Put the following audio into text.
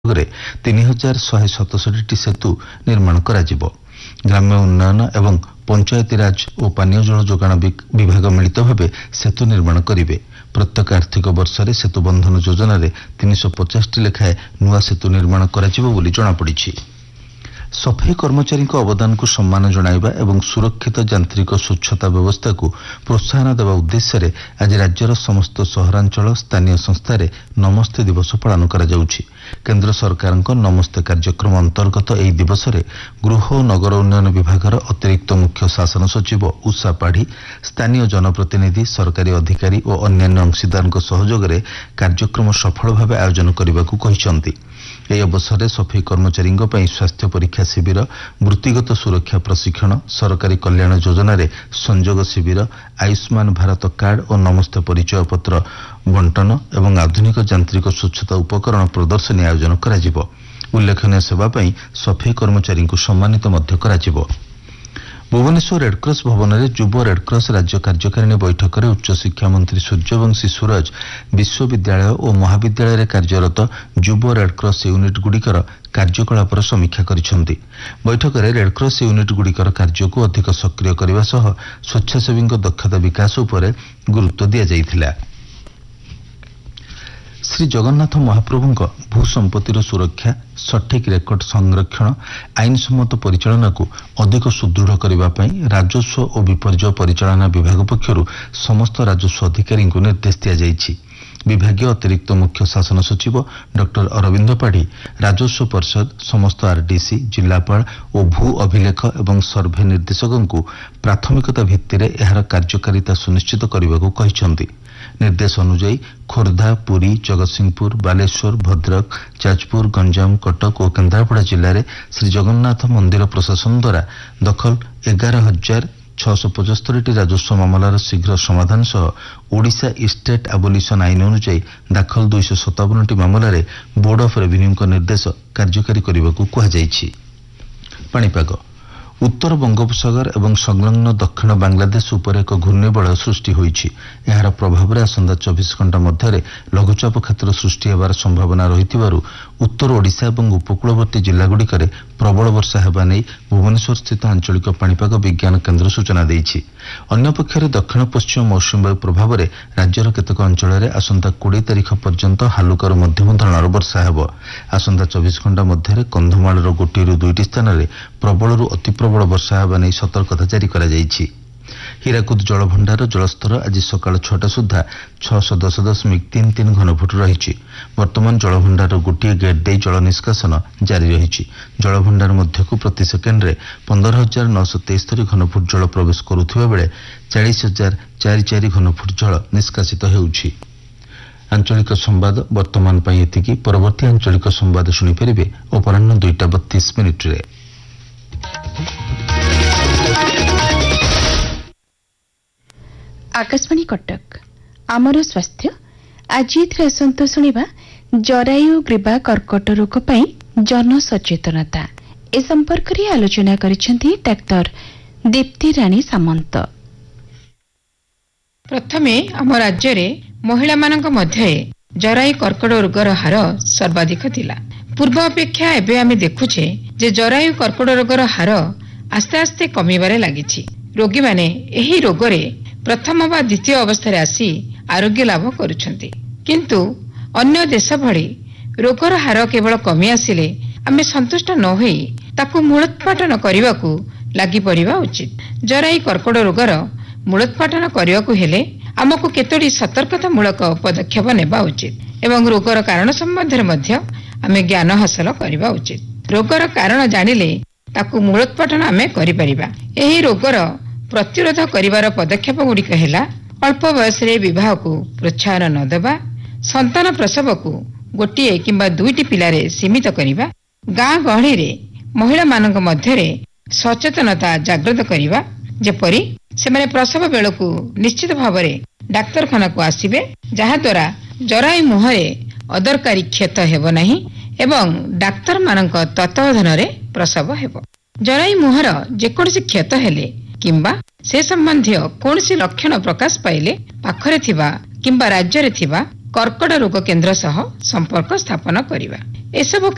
ରେ 3167ଟି ସେତୁ ନିର୍ମାଣ କରାଯିବ। ଗ୍ରାମ୍ୟ ଉନ୍ନୟନ ଏବଂ ପଞ୍ଚାୟତି ରାଜ ଓ ପାନୀୟ ଜଳ ଯୋଗାଣ ବିଭାଗ ମିଳିତ ଭାବେ ସେତୁ ନିର୍ମାଣ କରିବେ। ପ୍ରତ୍ୟେକ ଆର୍ଥିକ ବର୍ଷରେ ସେତୁ ବନ୍ଧନ ଯୋଜନାରେ 350ଟି ଲେଖାଏଁ ନୂଆ ସେତୁ ନିର୍ମାଣ କରାଯିବ ବୋଲି ଜଣାପଡ଼ିଛି। ସଫେଇ କର୍ମଚାରୀଙ୍କ ଅବଦାନକୁ ସମ୍ମାନ ଜଣାଇବା ଏବଂ ସୁରକ୍ଷିତ ଯାନ୍ତ୍ରିକ ସ୍ୱଚ୍ଛତା ବ୍ୟବସ୍ଥାକୁ ପ୍ରୋତ୍ସାହନ ଦେବା ଉଦ୍ଦେଶ୍ୟରେ ଆଜି ରାଜ୍ୟର ସମସ୍ତ ସହରାଞ୍ଚଳ ସ୍ଥାନୀୟ ସଂସ୍ଥାରେ ନମସ୍ତେ ଦିବସ ପାଳନ କରାଯାଉଛି। କେନ୍ଦ୍ର ସରକାରଙ୍କ ନମସ୍ତେ କାର୍ଯ୍ୟକ୍ରମ ଅନ୍ତର୍ଗତ ଏହି ଦିବସରେ ଗୃହ ଓ ନଗର ଉନ୍ନୟନ ବିଭାଗର ଅତିରିକ୍ତ ମୁଖ୍ୟ ଶାସନ ସଚିବ ଉଷା ପାଢ଼ୀ ସ୍ଥାନୀୟ ଜନପ୍ରତିନିଧି ସରକାରୀ ଅଧିକାରୀ ଓ ଅନ୍ୟାନ୍ୟ ଅଂଶୀଦାରଙ୍କ ସହଯୋଗରେ କାର୍ଯ୍ୟକ୍ରମ ସଫଳ ଭାବେ ଆୟୋଜନ କରିବାକୁ କହିଛନ୍ତି। ଏହି ଅବସରରେ ସଫେଇ କର୍ମଚାରୀଙ୍କ ପାଇଁ ସ୍ୱାସ୍ଥ୍ୟ ପରୀକ୍ଷା ଶିବିର, ବୃତ୍ତିଗତ ସୁରକ୍ଷା ପ୍ରଶିକ୍ଷଣ, ସରକାରୀ କଲ୍ୟାଣ ଯୋଜନାରେ ସଂଯୋଗ ଶିବିର, ଆୟୁଷ୍ମାନ ଭାରତ କାର୍ଡ ଓ ନମସ୍ତେ ପରିଚୟ ପତ୍ର ବଣ୍ଟନ ଏବଂ ଆଧୁନିକ ଯାନ୍ତ୍ରିକ ସ୍ୱଚ୍ଛତା ଉପକରଣ ପ୍ରଦର୍ଶନୀ ଆୟୋଜନ କରାଯିବ। ଉଲ୍ଲେଖନୀୟ ସେବା ପାଇଁ ସଫେଇ କର୍ମଚାରୀଙ୍କୁ ସମ୍ମାନିତ ମଧ୍ୟ କରାଯିବ। ଭୁବନେଶ୍ୱର ରେଡ୍କ୍ରସ ଭବନରେ ଯୁବ ରେଡ୍କ୍ରସ ରାଜ୍ୟ କାର୍ଯ୍ୟକାରିଣୀ ବୈଠକରେ ଉଚ୍ଚଶିକ୍ଷା ମନ୍ତ୍ରୀ ସୂର୍ଯ୍ୟବଂଶୀ ସୁରଜ ବିଶ୍ୱବିଦ୍ୟାଳୟ ଓ ମହାବିଦ୍ୟାଳୟରେ କାର୍ଯ୍ୟରତ ଯୁବ ରେଡ୍କ୍ରସ ୟୁନିଟ୍ଗୁଡ଼ିକର କାର୍ଯ୍ୟକଳାପର ସମୀକ୍ଷା କରିଛନ୍ତି। ବୈଠକରେ ରେଡ୍କ୍ରସ ୟୁନିଟ୍ଗୁଡ଼ିକର କାର୍ଯ୍ୟକୁ ଅଧିକ ସକ୍ରିୟ କରିବା ସହ ସ୍ୱେଚ୍ଛାସେବୀଙ୍କ ଦକ୍ଷତା ବିକାଶ ଉପରେ ଗୁରୁତ୍ୱ ଦିଆଯାଇଥିଲା। ଶ୍ରୀ ଜଗନ୍ନାଥ ମହାପ୍ରଭୁଙ୍କ ଭୂସମ୍ପତ୍ତିର ସୁରକ୍ଷା, ସଠିକ୍ ରେକର୍ଡ ସଂରକ୍ଷଣ, ଆଇନସମ୍ମତ ପରିଚାଳନାକୁ ଅଧିକ ସୁଦୃଢ଼ କରିବା ପାଇଁ ରାଜସ୍ୱ ଓ ବିପର୍ଯ୍ୟୟ ପରିଚାଳନା ବିଭାଗ ପକ୍ଷରୁ ସମସ୍ତ ରାଜସ୍ୱ ଅଧିକାରୀଙ୍କୁ ନିର୍ଦ୍ଦେଶ ଦିଆଯାଇଛି। ବିଭାଗୀୟ ଅତିରିକ୍ତ ମୁଖ୍ୟ ଶାସନ ସଚିବ ଡକ୍ଟର ଅରବିନ୍ଦ ପାଢ଼ୀ ରାଜସ୍ୱ ପରିଷଦ, ସମସ୍ତ ଆର୍ଡିସି, ଜିଲ୍ଲାପାଳ ଓ ଭୂ ଅଭିଲେଖ ଏବଂ ସର୍ଭେ ନିର୍ଦ୍ଦେଶକଙ୍କୁ ପ୍ରାଥମିକତା ଭିତ୍ତିରେ ଏହାର କାର୍ଯ୍ୟକାରିତା ସୁନିଶ୍ଚିତ କରିବାକୁ କହିଛନ୍ତି। ନିର୍ଦ୍ଦେଶ ଅନୁଯାୟୀ ଖୋର୍ଦ୍ଧା, ପୁରୀ, ଜଗତସିଂହପୁର, ବାଲେଶ୍ୱର, ଭଦ୍ରକ, ଯାଜପୁର, ଗଞ୍ଜାମ, କଟକ ଓ କେନ୍ଦ୍ରାପଡ଼ା ଜିଲ୍ଲାରେ ଶ୍ରୀଜଗନ୍ନାଥ ମନ୍ଦିର ପ୍ରଶାସନ ଦ୍ୱାରା ଦଖଲ 11,675ଟି ରାଜସ୍ୱ ମାମଲାର ଶୀଘ୍ର ସମାଧାନ ସହ ଓଡ଼ିଶା ଇଷ୍ଟେଟ୍ ଆବୋଲିସନ ଆଇନ ଅନୁଯାୟୀ ଦାଖଲ 257ଟି ମାମଲାରେ ବୋର୍ଡ ଅଫ୍ ରେଭିନ୍ୟୁଙ୍କ ନିର୍ଦ୍ଦେଶ କାର୍ଯ୍ୟକାରୀ କରିବାକୁ କୁହାଯାଇଛି। ପାଣିପାଗ। ଉତ୍ତର ବଙ୍ଗୋପସାଗର ଏବଂ ସଂଲଗ୍ନ ଦକ୍ଷିଣ ବାଂଲାଦେଶ ଉପରେ ଏକ ଘୂର୍ଣ୍ଣିବଳୟ ସୃଷ୍ଟି ହୋଇଛି। ଏହାର ପ୍ରଭାବରେ ଆସନ୍ତା 24 ଘଣ୍ଟା ମଧ୍ୟରେ ଲଘୁଚାପ କ୍ଷେତ୍ର ସୃଷ୍ଟି ହେବାର ସମ୍ଭାବନା ରହିଥିବାରୁ ଉତ୍ତର ଓଡ଼ିଶା ଏବଂ ଉପକୂଳବର୍ତ୍ତୀ ଜିଲ୍ଲାଗୁଡ଼ିକରେ ପ୍ରବଳ ବର୍ଷା ହେବା ନେଇ ଭୁବନେଶ୍ୱରସ୍ଥିତ ଆଞ୍ଚଳିକ ପାଣିପାଗ ବିଜ୍ଞାନ କେନ୍ଦ୍ର ସୂଚନା ଦେଇଛି। ଅନ୍ୟପକ୍ଷରେ ଦକ୍ଷିଣ ପଶ୍ଚିମ ମୌସୁମୀବାୟୁ ପ୍ରଭାବରେ ରାଜ୍ୟର କେତେକ ଅଞ୍ଚଳରେ ଆସନ୍ତା 20 ତାରିଖ ପର୍ଯ୍ୟନ୍ତ ହାଲୁକାରୁ ମଧ୍ୟମ ଧରଣର ବର୍ଷା ହେବ। ଆସନ୍ତା 24 ଘଣ୍ଟା ମଧ୍ୟରେ କନ୍ଧମାଳର 1ରୁ 2ଟି ସ୍ଥାନରେ ପ୍ରବଳରୁ ଅତି ପ୍ରବଳ ବର୍ଷା ହେବା ନେଇ ସତର୍କତା ଜାରି କରାଯାଇଛି। ହୀରାକୁଦ ଜଳଭଣ୍ଡାର ଜଳସ୍ତର ଆଜି ସକାଳ 6ଟା ସୁଦ୍ଧା 610.33 ଘନଫୁଟ ରହିଛି। ବର୍ତ୍ତମାନ ଜଳଭଣ୍ଡାରର ଗୋଟିଏ ଗେଟ୍ ଦେଇ ଜଳ ନିଷ୍କାସନ ଜାରି ରହିଛି। ଜଳଭଣ୍ଡାର ମଧ୍ୟକୁ ପ୍ରତି ସେକେଣ୍ଡରେ 15,973 ଘନଫୁଟ ଜଳ ପ୍ରବେଶ କରୁଥିବା ବେଳେ 40,044 ଘନଫୁଟ ଜଳ ନିଷ୍କାସିତ ହେଉଛି। ଆଞ୍ଚଳିକ ସମ୍ବାଦ ବର୍ତ୍ତମାନ ପାଇଁ ଏତିକି। ପରବର୍ତ୍ତୀ ଆଞ୍ଚଳିକ ସମ୍ବାଦ ଶୁଣିପାରିବେ ଅପରାହ୍ନ 2:32 आकाशवाणी कटक आमर स्वास्थ्य आज आसंत शुणा जरायु ग्रीवा कर्कट रोग पर जनसचेतनता ए संपर्क में आलोचना करिसेंती डाक्टर दीप्ति राणी सामंत। प्रथमे आम राज्य रे महिला मानक मध्य जरायु कर्कट रोगर हार सर्वाधिक थिला। पूर्व अपेक्षा एबे आमे देखुछे जे जरायु कर्कट रोगर हार आस्ते आस्ते कमिबारे लागिछि। रोगी माने एही रोगरे प्रथम बा द्वितीय अवस्था आसी आरोग्य लाभ करुछंती, किंतु अन्य देश भली रोगर हार केवल कमी आसिले आमे संतुष्ट न होई ताकू मूलोत्पाटन करबाकू लागि पड़िबा उचित। जरायु कर्कट रोगर मूलोत्पाटन करबाकू हेले आमको केतोडी सतर्कतामूलक पदक्षेप नेबा उचित एवं रोगर कारण संबंध रे मध्य आमे ज्ञान हासिल करबा उचित। रोगर कारण जानिले ताकू मूलोत्पाटन आमे करि परिबा। एही रोगर प्रतिरोध करिवार पदक्षेप गुड़िक हेला अल्प बयस विवाह को प्रोत्साहन न देवा, संतान प्रसव को गोटे किंबा 2टी पिलारे सीमित करिबा, गाँ गहली रे महिला मानक मध्य सचेतनता जागृत करिबा, जेपरि सेमाने प्रसव बेलकू निश्चित भावरे डाक्तरखाना को आसिबे, जहा द्वारा जरायु मुहरे अदरकारी क्षत हेबो नाही एवं डाक्तर मानक तत्वावधान रे प्रसव हेबो। जरायु मुहर जेकोसी क्षत हेले किंबा से संबंधी कौनसी लक्षण प्रकाश पाइले पाखरे थिबा किंबा राज्य रे थिबा कर्कट रोग केंद्र सह संपर्क स्थापन करिबा। एसबु